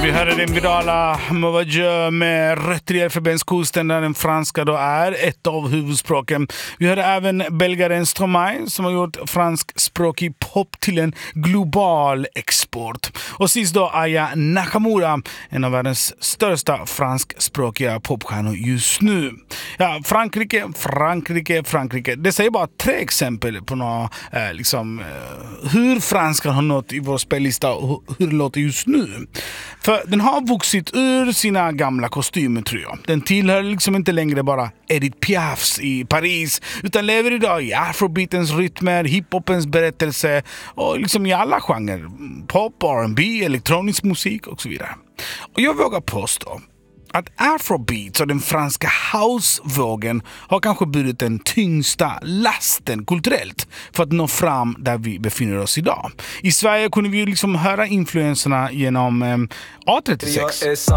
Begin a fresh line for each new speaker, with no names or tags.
Vi hörde den virala Mauvageux med rötter i Elfenbenskusten där den franska då är ett av huvudspråken. Vi hörde även belgaren Stromae som har gjort franskspråkig pop till en global export. Och sist då Aya Nakamura, en av världens största franskspråkiga popstjärnor just nu. Ja, Frankrike. Det säger bara 3 exempel på några, hur franskan har nått i vår spellista och hur det låter just nu. För den har vuxit ur sina gamla kostymer, tror jag. Den tillhör liksom inte längre bara Edith Piafs i Paris, utan lever idag i afrobeatens rytmer, hiphopens berättelse och liksom i alla genrer. Pop, R&B, elektronisk musik och så vidare. Och jag vågar påstå att afrobeats och den franska housevågen har kanske burit den tyngsta lasten kulturellt för att nå fram där vi befinner oss idag. I Sverige kunde vi liksom höra influenserna genom A36.